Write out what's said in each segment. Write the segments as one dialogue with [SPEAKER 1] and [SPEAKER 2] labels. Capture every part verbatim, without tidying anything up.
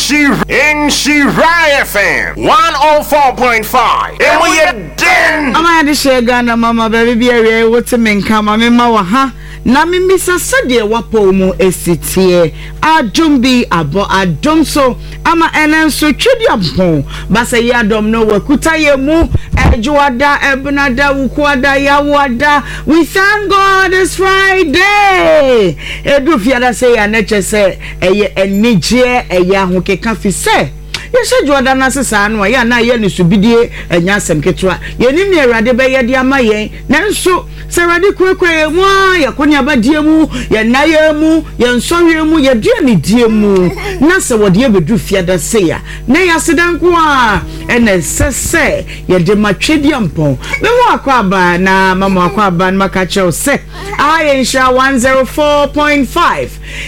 [SPEAKER 1] in Shirai F M one oh four point five. And we are den.
[SPEAKER 2] I'm at the Shagana Mama baby. What's a man come? I'm in Mawaha. Na mimisa sade wapo mu esitie adumbi abo adumso ama enenso twedi ampon basa ye adom no wakuta ye mu ejuada ebnada wukwada yawada. We thank God it's Friday. Edu fiada say ya neche say eye enije eye ahokeka fi say yeshe juada na sesa no ya na ye ni subidie enya asem ketwa ye nim ne awrade be ye de ama yen nanso serade kwekwe mu ya konya badie mu ye naye mu ye nsɔwe mu ye dua ni die mu na se wode ye bedu fiada say ya na ya sedanko a ene sese ye de matwedi ampon me mo akwaba na mama akwaba na maka chew se aye sha one oh four point five.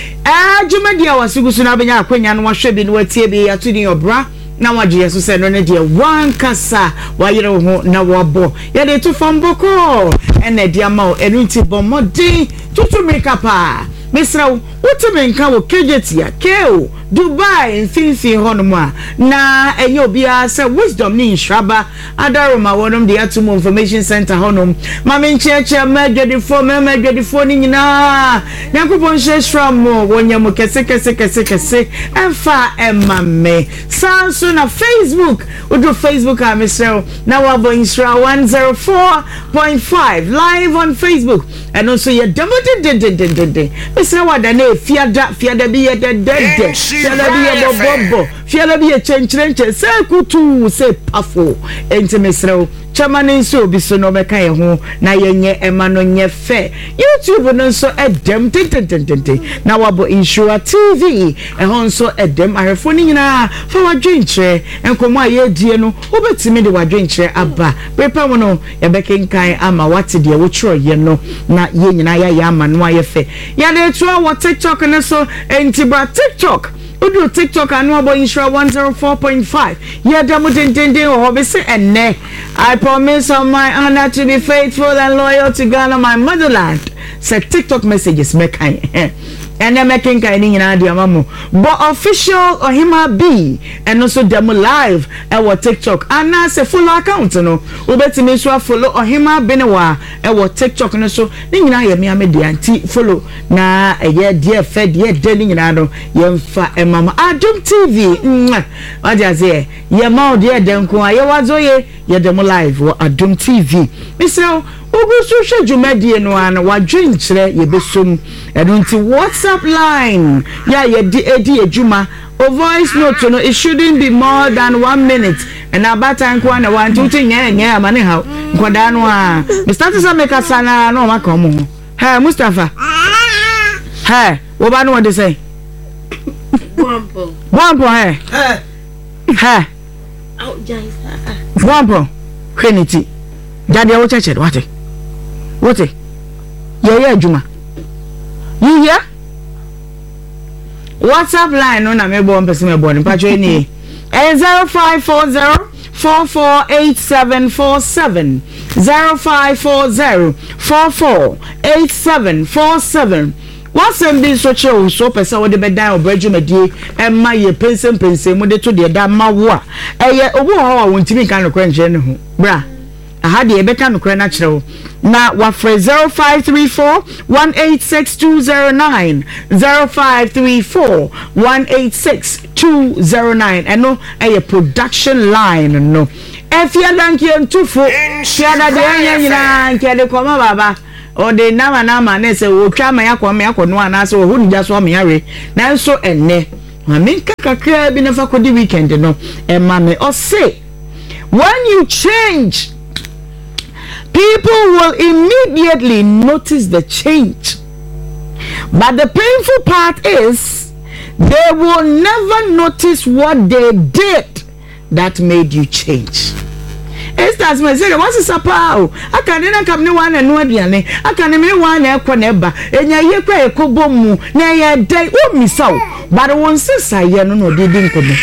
[SPEAKER 2] Eh jumadia wasigusu na benya akwanya no wahwe bi no watie bi atuni obra na waje yeso se no ne de wan kasa wayere ho na wabo ye de to famboko ene de ama o enu nti bomodi tutu makeup Misra utime nka wo kejetia keo Dubai nfinfin honoma na enye obia se wisdom ni nhraba adaroma wonum de atomo information center honom mame ncheche medwedifo medwedifo ni nyina yakopon hwehwra mo wonyam kese kese kese kese emfa emame sanso na Facebook udo Facebook a misra na wabo insra one oh four point five live on Facebook and also ye demode de de de de misra wada na fiada fiada bi ye de de fiala bi ye bobo fiala bi ye chenchenche se kutu se pafo entemesrew chamane nso bi so no meka ye ho na yenye emano nye fe YouTube no nso edem tententente na wabo insure T V e ho nso edem ahefo ni nyina fa wadwenche enkomo aye die no obetimi de wadwenche aba pepa mo no ye bekenkan ama wate de wo chro ye no na ye nyina ya ya ama no aye fe ya de to wa TikTok no so entibra TikTok Udu TikTok anu abo insure one oh four point five. Yeah, damu dindindin o hobisi enne. I promise on my honor to be faithful and loyal to Ghana, my motherland. Say TikTok messages make I and then making kind in idea mamu. But official or hima be and also demo live our TikTok. And now say follow account no. Ubeti me so follow or hima benewa our TikTok no so ni na ye me amedi anti follow na ye dear fed ye deni na no ye mfa e mama Adum T V. What just say ye ma de denko aye wazo ye ye demo live or Adum T V. Me say ogu social jumadi no an wadwen kire ye besom edunti WhatsApp line ya ye di edi ejuma o voice note no it shouldn't be more than one minute and about time kwa na one two three nya nya amane ha nkoda no a Mister Tisa make sana no maka mo ha Mustafa ha wo ba no what they say Wampo Wampo ha ha ha out jaisa Wampo kweniti dade wo cheche what What? Yeah, yeah, Juma. You hear? WhatsApp line no na me born person me born. Patch any. zero five four zero four four eight seven four seven zero five four zero four four eight seven four seven. What's in this social so person wo de be dan obraju medie e ma ye pensem pensem mo de to de da ma wo a eye obo ho wo ntimi kan no kwenje ne ho bra aha de ebeka no kra na kire na wafre zero five three four one eight six two zero nine zero five three four one eight six two zero nine and no a production line no if you don't get too full fiada de anya nyina nke de koma baba o de nama nama na se wo twa ma yakọ ma yakọ no ana se wo hu nja so ma yare na so enne ma minka kakra bi na fa ko di weekend no e ma me o say when you change people will immediately notice the change. But the painful part is they will never notice what they did that made you change. Estas me say what's is apao akane na kam ne wan anu aduane akane me wan na ekọ na eba enya ye kwa ekobo mu na ye dai o misaw but won sisa ye no no de din komo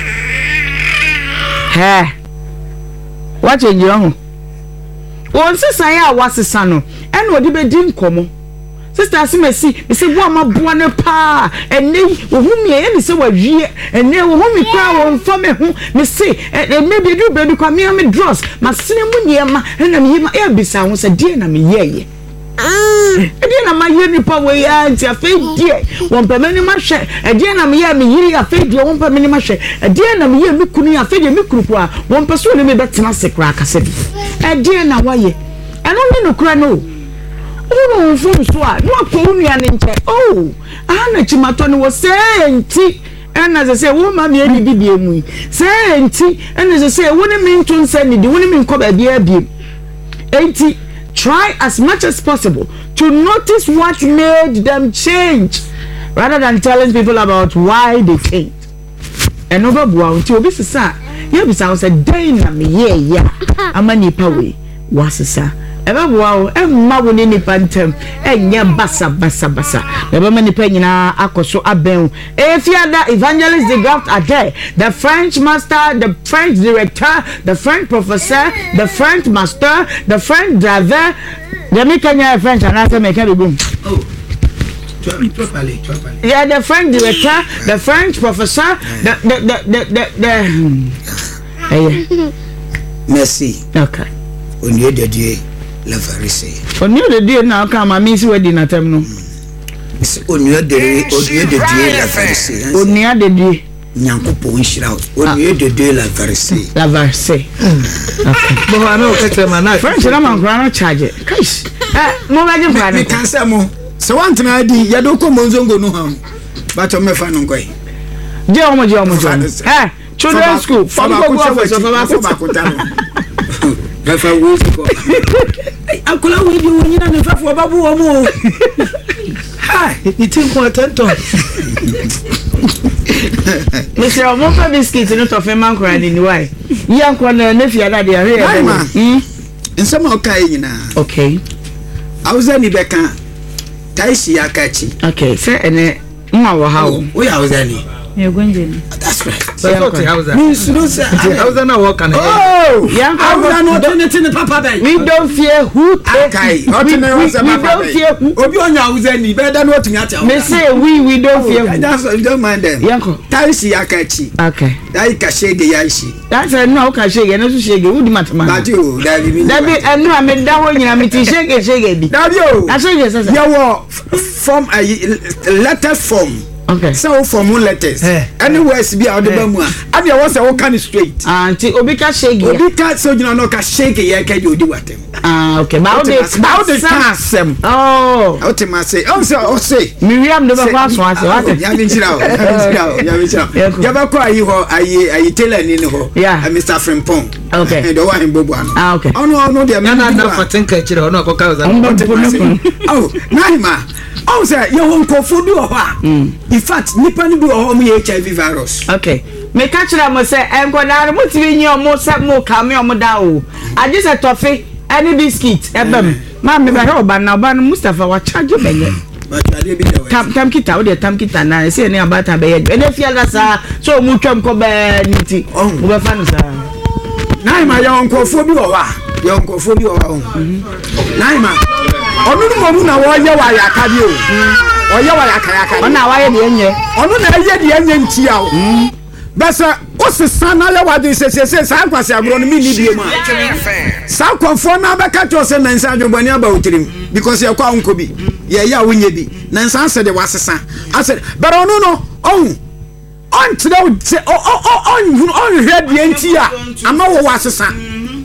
[SPEAKER 2] he what change you won sisa ya wasisa no ena odi be din komo sister Asimesi me say wo ma boa ne pa ene wo hu me e me say wa wie ene wo hu me kwa wo mfa me hu me say maybe do be do kwa me me dross ma sene mu niema na me yema e bisa ho say die na me yeye edi na ma ye nipa we ya nti afei die won pa mani ma hwe edi na me ye me yiri afei die won pa mani ma hwe edi na me ye me kunu afei die me kuru kwa won pa so ne me betena sekra kase bi edi na wa ye eno ne no kura no oh from so a no ko unua ne nche oh ana chimato ne wo say nti ena ze say wo ma me edi bibie mu say nti ena ze say wo ne me ntu nsa ni di wo ne me nko ba bia bia enti try as much as possible to notice what made them change rather than telling people about why they changed. And over bua until obi sisa you be say day na me ye ya ama nipa we wasisa ebe bua o emma wo ni nipa ntem enye basa basa basa ebe ma nipa nyina akoso aben efiada evangelist the graft are there, the French master, the French director, the French professor, the French master, the French driver, the mechanic French and after mechanic boom. Oh, properly, properly. Yeah, the French director, the French professor, the the the the the, the
[SPEAKER 3] merci.
[SPEAKER 2] Okay.
[SPEAKER 3] On y de Dieu la Pharisee.
[SPEAKER 2] On y de Dieu na ka ma mi si wedi na tem no.
[SPEAKER 3] On y de on y de Dieu la Pharisee.
[SPEAKER 2] On y de Dieu.
[SPEAKER 3] Nyankopo nshira. On y de Dieu la Pharisee.
[SPEAKER 2] La Pharisee. Okay.
[SPEAKER 4] Bo ha no ka ma na
[SPEAKER 2] French na man kra no charge. Kaish. Eh, mo ba je kra
[SPEAKER 3] no. Kan say mo. So want na di ya do ko monzongo no ha. Ba to me fa no nkoi.
[SPEAKER 2] Je omo je omo je. Eh, children school. From go go so fa ko ta.
[SPEAKER 3] Gafa wo ko.
[SPEAKER 4] Akula we bi wo nyina ne fa fo babu wo mo. Ha, ni tin ko atento.
[SPEAKER 2] Mister Omofa biscuit no to fe man kra ni why. Yan ko na na fia da de are ya.
[SPEAKER 3] Hmm. Nsema o kai nyina.
[SPEAKER 2] Okay.
[SPEAKER 3] Awuza ni beka. Taisi akachi.
[SPEAKER 2] Okay, say ene nwa wo ha wo.
[SPEAKER 3] Wo ya awuza ni.
[SPEAKER 4] Yegonjeni.
[SPEAKER 3] That's right.
[SPEAKER 4] So what hausa?
[SPEAKER 3] Me sure say
[SPEAKER 4] hausa na work and
[SPEAKER 3] oh, young hausa no opportunity ni papa ben.
[SPEAKER 2] We don't fear who
[SPEAKER 3] okay. What me was papa ben. We don't fear who. Obi onya hausa ni better no otumi ati.
[SPEAKER 2] Me say we we don't fear who.
[SPEAKER 3] That's don't mind them.
[SPEAKER 2] Yanko.
[SPEAKER 3] Taisi akachi.
[SPEAKER 2] Okay.
[SPEAKER 3] Dai ka shege ya ishi.
[SPEAKER 2] That's a no ka shege no so shege wo di matama.
[SPEAKER 3] Dabi o, dabi mi.
[SPEAKER 2] Dabi enu ame da ho nyina me ti shege shege bi.
[SPEAKER 3] Dabi o.
[SPEAKER 2] Na shege sasa.
[SPEAKER 3] Ya wo form a letter form.
[SPEAKER 2] Okay.
[SPEAKER 3] So for more letters. Anywhere be out the bamu. Abi I was a can straight.
[SPEAKER 2] Auntie Obi ka shege.
[SPEAKER 3] Obi ka so you no ka shege ya ka you di watem.
[SPEAKER 2] Ah okay. Ba the
[SPEAKER 3] ba the tasem.
[SPEAKER 2] Oh.
[SPEAKER 3] What am I say? Oh say oh say.
[SPEAKER 2] Miriam de ba kwa so ase what?
[SPEAKER 3] Ya bin chira o. Ya bin chira o. Ya bin chira. Ya ba kwa yi ho ayi ayi tailor ni ni ho.
[SPEAKER 2] Yeah.
[SPEAKER 3] Mister Frimpong.
[SPEAKER 2] Okay.
[SPEAKER 3] And the one in Bobo.
[SPEAKER 2] Ah okay.
[SPEAKER 3] Oh no no there.
[SPEAKER 4] Na na na fatin ka chira no ko ka za.
[SPEAKER 3] Oh, Naima. Oh say you won ko fodu o ha. In fact, nipa ni bi o mo H I V virus.
[SPEAKER 2] Okay. Me ka kira mo say enko na mo tibi nyi o mo se mo ka me o mo da o. Aje se tofe any biscuit ebem. Ma me ba he oba na oba no Mustafa wa charge benye. Tam tam kita o de tam kita na se ni abata be ye. Ene fia da sa so mu twam ko be niti. Mo be fa no sa.
[SPEAKER 3] Naima ya onko fobi o wa. Ya onko fobi o wa. Naima. Onu no mo na wo ye wa ya ka bi o. Oye wa ya ka ya ka.
[SPEAKER 2] Ona wa ye de enye.
[SPEAKER 3] Onu na ye de enye ntia o. Besa o se sana ya wa de se se se san kwase agro no mi ni bi ma. San kwafo na ba ka to se na nsa adwobani aba otirim because ye kwa onko bi. Ye ya wonye bi. Na nsa se de wasesa. Ase but onu no on on tire se o o on on hwe de ntia ama wo wasesa.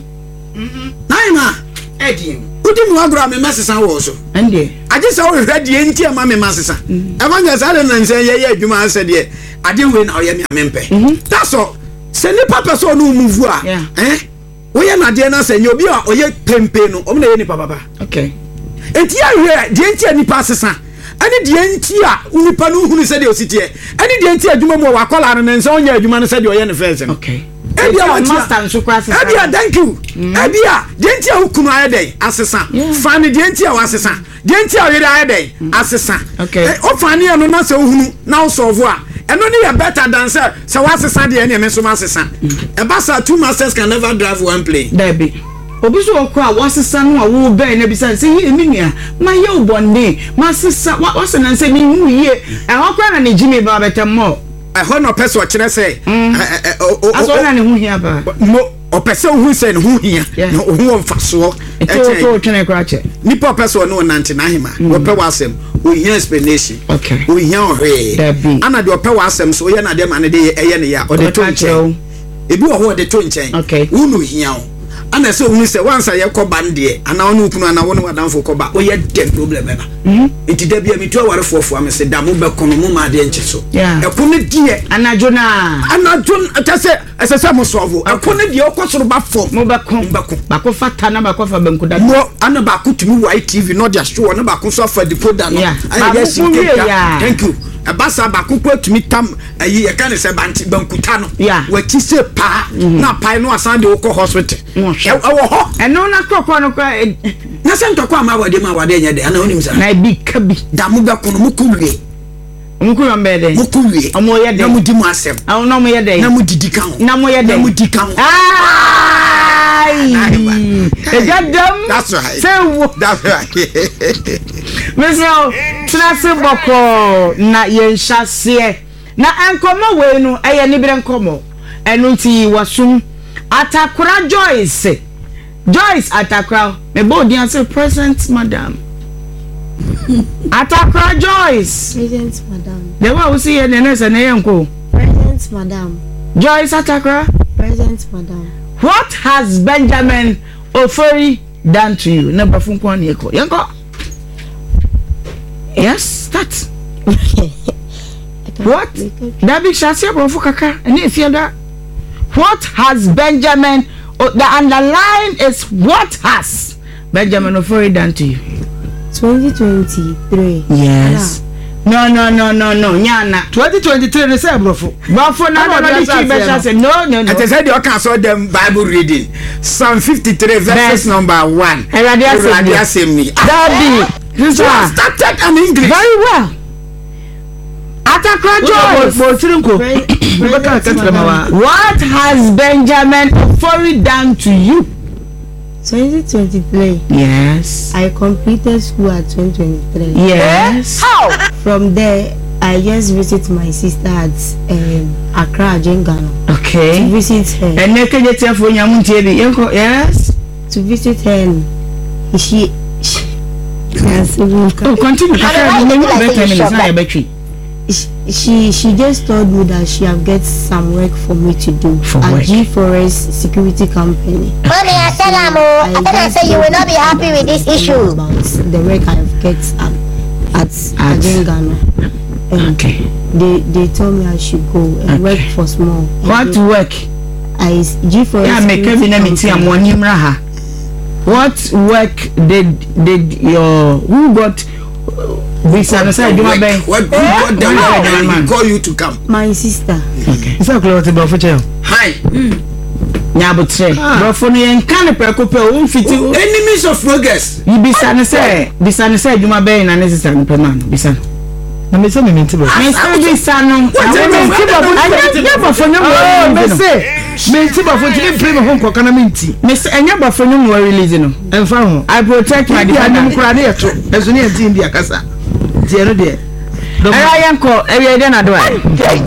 [SPEAKER 3] Naima edim udi mi wagro me mesesa wo so
[SPEAKER 2] ende
[SPEAKER 3] aje se wo hwe de nti ama me mesesa e ma nya sale na nse ye ye adwuma ase de ade we na oye me amempe that's all se ni papa so no move a eh wo ye na de na se nya obi a oye pempe no o me na ye ni papa
[SPEAKER 2] okay
[SPEAKER 3] enti ya hwe de nti ani pa sesa ani de nti a unipa no hunu se de ositie ani de nti adwuma mo wakola no nse onya adwuma no se de oye ne first
[SPEAKER 2] okay
[SPEAKER 3] Ebia
[SPEAKER 2] master nso kwa sesa.
[SPEAKER 3] Ebia thank you. Ebia denti a hukunu ayedai asesa. Fani denti a wasesa. Denti a wede ayedai asesa.
[SPEAKER 2] Okay.
[SPEAKER 3] O fani eno na se ohunu na o solve a. Eno ni ya better than say se wasesa de ene me so masesa. E ba sa two masters can never drive one plane.
[SPEAKER 2] Baby. obi so okwa wasesa no a wo be na bisa say ye mi nua ma ye obonde ma sesa wase na say mi hu ye e hokwa na ne jimi ba betemmo
[SPEAKER 3] e ho no person kire say
[SPEAKER 2] aso na ne hu hia ba
[SPEAKER 3] mo o person hu say ne hu hia no hu mfaso
[SPEAKER 2] e to to twene kra che
[SPEAKER 3] nipa person no nante na hima wo pe wasem o hia explanation
[SPEAKER 2] okay
[SPEAKER 3] o hia ohwe ana de o pe wasem so ye na de ma ne de eye ne ya o de to nchen ebi wo ho de to nchen wo no hia o ana se unu se wansa ye koba ndie ana wonu kunu ana wonu wadanfo koba o ye dem problem eba mhm enti da bia mi to aware fofo am se da mo be kono mo ma de nche so e kono die
[SPEAKER 2] anajo na
[SPEAKER 3] anajo atase asese mo sovo e kono die okosoro ba fo
[SPEAKER 2] mo be kon ba ko fata na ba ko fa banku da
[SPEAKER 3] mo ana ba ko tumi Y T V no dia show na ba ko so fa decoder no
[SPEAKER 2] ai yes
[SPEAKER 3] thank you abasa ba ko ko tumi tam ayi e kan se banti bankuta no wa ti se pa na pa no asan de ko hospital e wo ho
[SPEAKER 2] eno na kokko no ko
[SPEAKER 3] na se ntoko ama wade ma wade nya de ana onim sa
[SPEAKER 2] na bi kabi
[SPEAKER 3] da mu be kono mu kuwie
[SPEAKER 2] mu kuwie mbe de
[SPEAKER 3] mu kuwie
[SPEAKER 2] omo ye de
[SPEAKER 3] na mu di mu asem
[SPEAKER 2] awu na mo ye de
[SPEAKER 3] na mu didi kan
[SPEAKER 2] na mo ye de
[SPEAKER 3] na mu di kan
[SPEAKER 2] ai e jadam
[SPEAKER 3] that's right
[SPEAKER 2] say wo
[SPEAKER 3] that's right
[SPEAKER 2] meso trase boko na ye nhase na enkomo we no eye ni bire enkomo enu ti wasum Atakura Joyce Joyce Atakura me body answer present madam Atakura Joyce
[SPEAKER 5] present madam
[SPEAKER 2] the one who see here the nurse na yenko
[SPEAKER 5] present madam
[SPEAKER 2] Joyce Atakura
[SPEAKER 5] present madam
[SPEAKER 2] what has Benjamin Ofori done to you na bafun kwa ni eko yenko yes start what David Shasia bofu kaka ni efiada. What has Benjamin, oh, the underline is what has Benjamin Ofori done to you?
[SPEAKER 5] twenty twenty-three.
[SPEAKER 2] Yes. No, no, no, no, no. Nyana.
[SPEAKER 4] twenty twenty-three ne say brofo.
[SPEAKER 2] Brofo na na na di say no, no, no.
[SPEAKER 3] It is said you can saw them Bible reading. Psalm fifty-three verse number one.
[SPEAKER 2] Eradia
[SPEAKER 3] Semi.
[SPEAKER 2] Daddy.
[SPEAKER 3] This was started in English.
[SPEAKER 2] Very well. Atakura Joyce. What has Benjamin Ofori done to you?
[SPEAKER 5] twenty twenty-three.
[SPEAKER 2] Yes.
[SPEAKER 5] I completed school at twenty twenty-three.
[SPEAKER 2] Yes.
[SPEAKER 5] How? From there, I just visit my sister at um, Accra, Jengano.
[SPEAKER 2] Okay.
[SPEAKER 5] To visit her.
[SPEAKER 2] And yes.
[SPEAKER 5] To visit her, and she. she yes.
[SPEAKER 2] Oh, continue.
[SPEAKER 5] She she just told me that she have get some work for me to do
[SPEAKER 2] for
[SPEAKER 5] at
[SPEAKER 2] work.
[SPEAKER 5] G Forest Security Company.
[SPEAKER 6] Mommy, I said I'm I said I say you will not be happy with this issue
[SPEAKER 5] about the work I have get at at Ajengano.
[SPEAKER 2] Okay.
[SPEAKER 5] They they told me I should go and okay. work for small.
[SPEAKER 2] What to work?
[SPEAKER 5] I G Forest.
[SPEAKER 2] Yeah, make every name it am one nimra. What work did did your who got? Visa na say Juma Ben.
[SPEAKER 3] What God done call you to come?
[SPEAKER 5] My sister.
[SPEAKER 2] Okay.
[SPEAKER 4] Is that clear to be for you?
[SPEAKER 3] Hi.
[SPEAKER 2] Nyabotre. Bro for no yen kan preko pe o fiti.
[SPEAKER 3] Enemies of progress.
[SPEAKER 2] You bisa na say, bisa na say Juma Ben na necessary no peman. Bisa.
[SPEAKER 4] Na me say me menti bo.
[SPEAKER 2] Me say bisa no.
[SPEAKER 3] What you menti bo?
[SPEAKER 2] Anya ba for no.
[SPEAKER 4] Oh, me say. Menti bo for tini pray me hon kwa kana menti.
[SPEAKER 2] Me say anya ba for no mo release no.
[SPEAKER 4] Emfa ho.
[SPEAKER 2] I protect my
[SPEAKER 4] defender. Kura na yeto. Ezo ne enti ndi akasa. Tie no de.
[SPEAKER 2] Era yanko, area dey na do ai.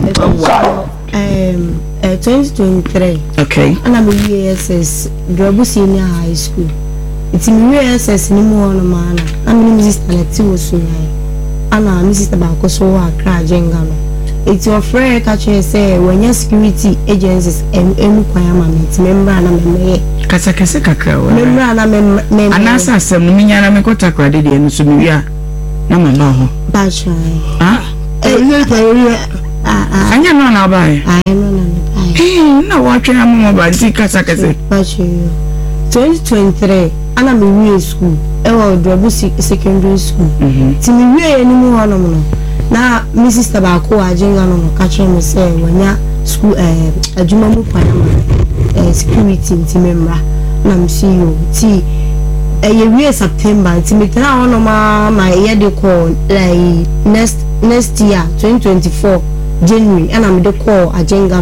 [SPEAKER 5] Um uh, twenty twenty-three.
[SPEAKER 2] Okay.
[SPEAKER 5] And I'm U S S Drobu Senior High School. It's in U S S ni mo no man. I'm Missus Taneti Osunyai. Ana Missus Tabako so Accra Jengano. It's your friend catch say when your security agencies em em kwaya ma member na member.
[SPEAKER 2] Kasa kasa kakra wa.
[SPEAKER 5] Member na member.
[SPEAKER 2] Anasa asem no minya na me kota kwade de no so mi wia. Na mama ho.
[SPEAKER 5] Bacha.
[SPEAKER 2] Ah?
[SPEAKER 5] Eh, ah ah.
[SPEAKER 2] Anya no na bai.
[SPEAKER 5] Ah no no no.
[SPEAKER 2] Eh, na wa twa mama ba nti kasa kasa.
[SPEAKER 5] Bacha. twenty twenty-three ana me wi school. E wa Drobu secondary school.
[SPEAKER 2] Mhm.
[SPEAKER 5] Ti me wi e ni mu hono no. Na Missus Tabako Ajenga no ka che me say wanya school eh adwuma mu kwana ma eh security ti member na me see you ti eh we September ti me tena hono ma ma ye de call like next next year twenty twenty-four January and I'm the call Ajenga no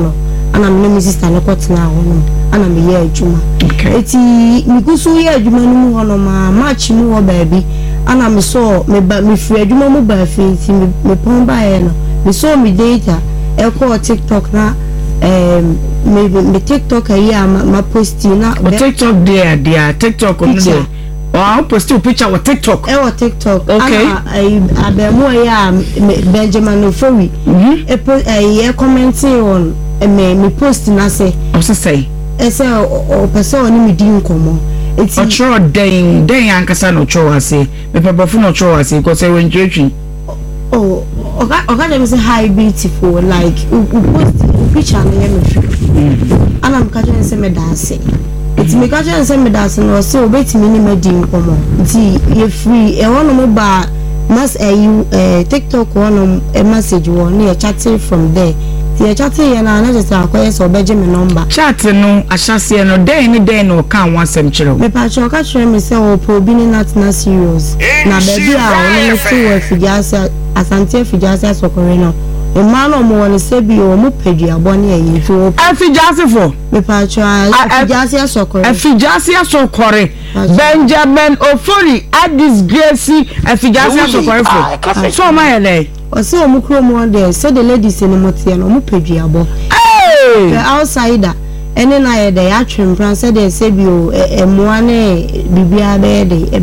[SPEAKER 5] ana me me sister no kotena ho no ana me ye adwuma eti me kusu ye adwuma no mu ho no ma match mu ho baabi ana me so me ba me free adwuma mu ba fi ti me pon ba ye no me so me data e ko TikTok na um me me TikTok ayi ma post na
[SPEAKER 2] TikTok there there TikTok on there oh post a picture with TikTok
[SPEAKER 5] e wa TikTok
[SPEAKER 2] okay
[SPEAKER 5] abemo ya Benjamin Ofowi e post e commenting on me me post na say
[SPEAKER 2] o say
[SPEAKER 5] e say o person ni me di nkomo
[SPEAKER 2] eti o tro den den ankasa no tro ase me pepefo no tro ase because e wen twetwi
[SPEAKER 5] oh oga oga dem say hi beautiful like u post picture na me free ana me ka tell say me dance eti me ka tell say me dance no say obetimi ni me di nkomo eti ye free e wono mo ba mas eh TikTok wono a message one e chatting from there ti chatting ya na na just akoye so beje me number
[SPEAKER 2] chat no ahyase no den ni den no kan wansem kire
[SPEAKER 5] me pa cho ka kire me say o po bi ni not na serious na baby a wono ti wo figasa asante figasa sokore no e ma no mo woni se bi o mo pedua boni ayi fi o
[SPEAKER 2] afigase fo
[SPEAKER 5] me pa cho afigase sokore
[SPEAKER 2] afigase sokore Benjamin Ofori a disgrace afigase sokore fo so ma yele
[SPEAKER 5] o se o mu kro mo de se the ladies ni mo tie no mo pedua bo
[SPEAKER 2] eh
[SPEAKER 5] the outsider ene na ye de ya twem plan se de se bi o emoa ne bibia be de e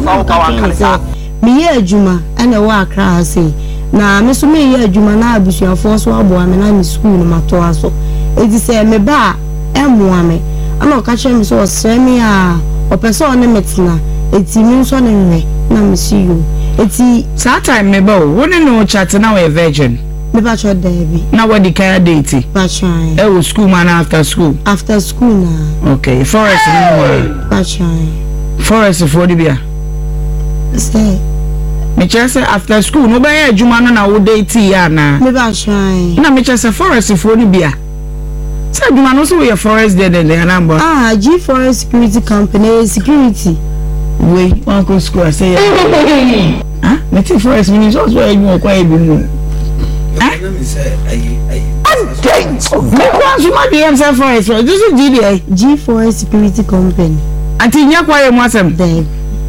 [SPEAKER 5] be mi ye adwuma ene wa akra ase na me so me ye adwuma na abusuafo so aboa me na me school no mato aso edi se me ba emoa me ana o ka kire me so o sre me a o person ne metina eti mi so ne nwe na me see you eti
[SPEAKER 2] that time me ba woni no chat na we virgin
[SPEAKER 5] me ba cho debi
[SPEAKER 2] na we di kind date
[SPEAKER 5] ba try
[SPEAKER 2] e wo school man after school
[SPEAKER 5] after school na
[SPEAKER 2] okay forest no
[SPEAKER 5] ba try
[SPEAKER 2] forest for di bia
[SPEAKER 5] say
[SPEAKER 2] me chese after school no ba ya adwuma no na wo date ya na
[SPEAKER 5] me ba try
[SPEAKER 2] na me chese forest for di bia say adwuma no so we forest there there na number
[SPEAKER 5] ah G Forest Security Company security
[SPEAKER 2] we one go school say ah me think forest means also where you kwa e bi mu ah me say ayi ayi me want you might be himself forest this is G D A
[SPEAKER 5] G Forest Security Company
[SPEAKER 2] anti nya kwa e mu asem
[SPEAKER 5] there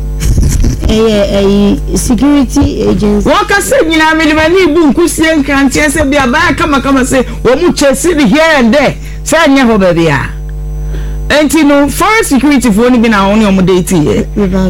[SPEAKER 5] eh eh security agency
[SPEAKER 2] waka say nyina me le ni bu nkusie nkantie se bia ba kama kama say wo mu chesi here and there say nya ho ba bia enti no forest security for ni bi na oni omo date ye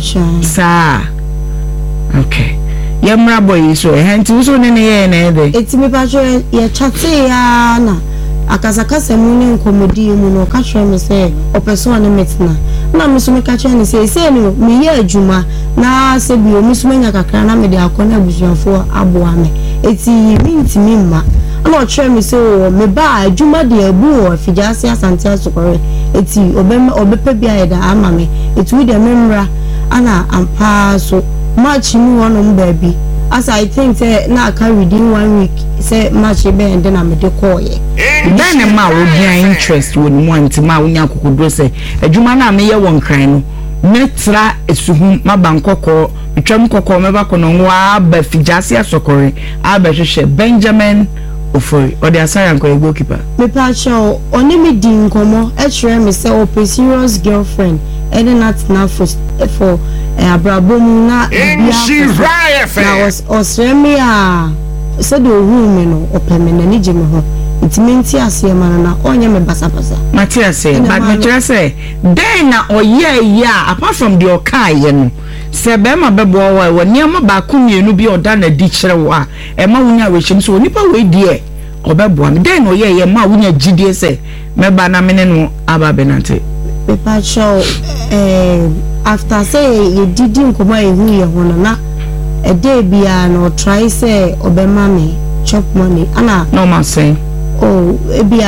[SPEAKER 2] sa okay yamra boy so e enti so ne ne ye na e de
[SPEAKER 5] eti me ba jo ye chate ya na akasakasa mu ne nkomodi mu no ka hwe me say o person ne metina na me so me ka hwe ne say say no me ye adwuma na se bi o me so nya kakra na me de akona abusuafo aboa me eti minti mi ma ana o hwe me say o me ba adwuma de abu o afigase asante asokore eti obem obepa bia ye da ama me eti we de memra ana ampa so match mu wono mbabi as I think say na ka within one week say match be and then am de call ye
[SPEAKER 2] then ma wo dia interest wo ni want ma wo nya kokodro say adwuma na me ye won kran no metra esuhu ma bankoko twam kokko me ba kono wa ba figase asokore aba hwehwe Benjamin Ofori or the Asarian goalkeeper
[SPEAKER 5] me pa show oni me di nkomo e kire me say o pe serious girlfriend and not na for for abrabom na
[SPEAKER 1] bia
[SPEAKER 5] na was osremi a so do room no opeme na nije me ho intimenti ase ma na onye me basa basa
[SPEAKER 2] Matia say but me kire say den na oye ya apart from the okai ye no se be ma bebo wa wo niam ba ku mienu bi oda na di kire wa e ma wunya wechim so onipa we die obebo am den no ye ye ma wunya gidie say me ba na me ne no aba benante
[SPEAKER 5] pepa show eh after say you didn't come e hu ye ho na e dey bia no try say obema me chop money ana
[SPEAKER 2] no man say
[SPEAKER 5] oh e bia